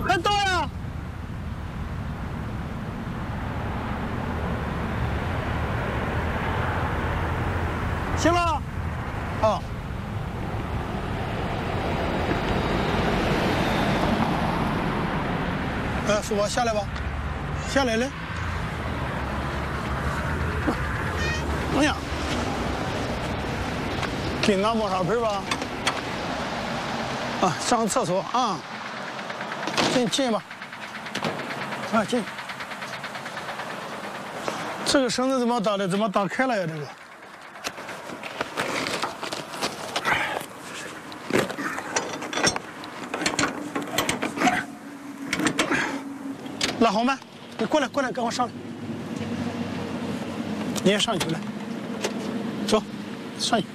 快到呀！行了，啊。叔伯下来吧，下来了。哎呀，给俺抹上盆吧。啊，上厕所啊。进吧。啊，进。这个绳子怎么打的？怎么打开了呀？这个。拉好吗？你过来，跟我上来。你也上去来，走，上去。